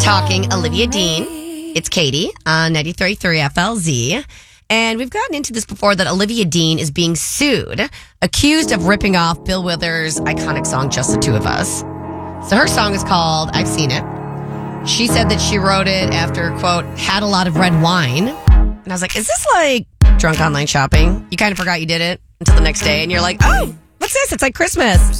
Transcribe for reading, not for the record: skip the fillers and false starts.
talking Olivia Dean. It's Katie on 93.3 FLZ. And we've gotten into this before that Olivia Dean is being sued, accused of ripping off Bill Withers' iconic song, Just the Two of Us. So her song is called I've Seen It. She said that she wrote it after, quote, had a lot of red wine. And I was like, is this like drunk online shopping? You kind of forgot you did it until the next day and you're like, oh, what's this? It's like Christmas.